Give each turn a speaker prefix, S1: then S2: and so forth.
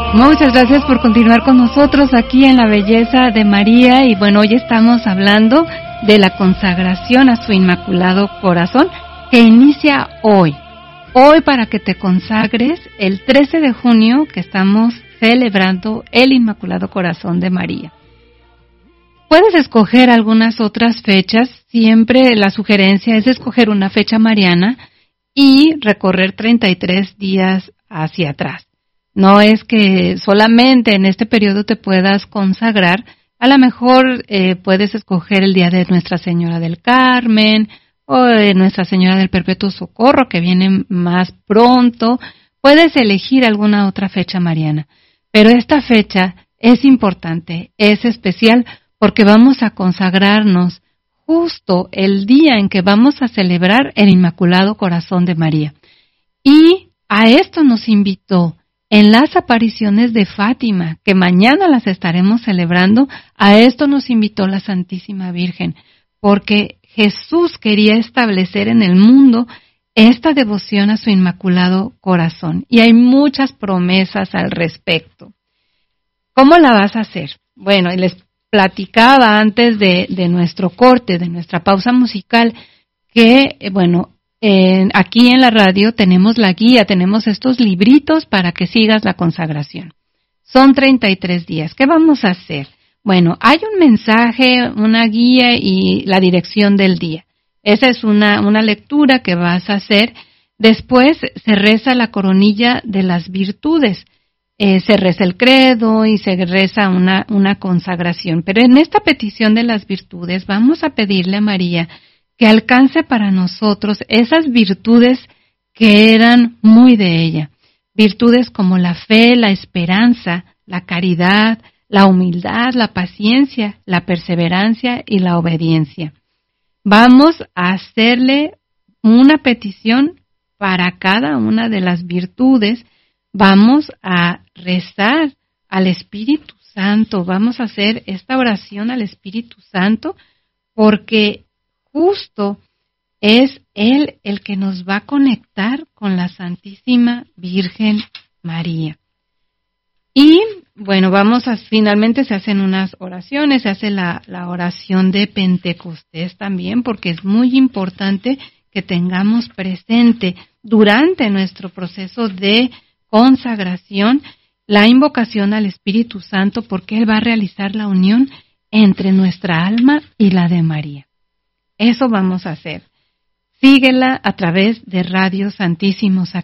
S1: Muchas gracias por continuar con nosotros aquí en La Belleza de María. Y bueno, hoy estamos hablando de la consagración a su Inmaculado Corazón, que inicia hoy. Hoy, para que te consagres el 13 de junio, que estamos celebrando el Inmaculado Corazón de María. Puedes escoger algunas otras fechas. Siempre la sugerencia es escoger una fecha mariana y recorrer 33 días hacia atrás. No es que solamente en este periodo te puedas consagrar. A lo mejor puedes escoger el día de Nuestra Señora del Carmen o de Nuestra Señora del Perpetuo Socorro, que viene más pronto. Puedes elegir alguna otra fecha mariana. Pero esta fecha es importante, es especial, porque vamos a consagrarnos justo el día en que vamos a celebrar el Inmaculado Corazón de María. Y a esto nos invitó en las apariciones de Fátima, que mañana las estaremos celebrando. A esto nos invitó la Santísima Virgen, porque Jesús quería establecer en el mundo esta devoción a su Inmaculado Corazón. Y hay muchas promesas al respecto. ¿Cómo la vas a hacer? Bueno, les platicaba antes de nuestro corte, de nuestra pausa musical, que, aquí en la radio tenemos la guía, tenemos estos libritos para que sigas la consagración. Son 33 días. ¿Qué vamos a hacer? Bueno, hay un mensaje, una guía y la dirección del día. Esa es una lectura que vas a hacer. Después se reza la coronilla de las virtudes. Se reza el credo y se reza una consagración. Pero en esta petición de las virtudes vamos a pedirle a María que alcance para nosotros esas virtudes que eran muy de ella. Virtudes como la fe, la esperanza, la caridad, la humildad, la paciencia, la perseverancia y la obediencia. Vamos a hacerle una petición para cada una de las virtudes. Vamos a rezar al Espíritu Santo. Vamos a hacer esta oración al Espíritu Santo porque justo es Él el que nos va a conectar con la Santísima Virgen María. Y bueno, finalmente se hacen unas oraciones, se hace la oración de Pentecostés también, porque es muy importante que tengamos presente durante nuestro proceso de consagración la invocación al Espíritu Santo, porque Él va a realizar la unión entre nuestra alma y la de María. Eso vamos a hacer. Síguela a través de Radio Santísimo Sacramento.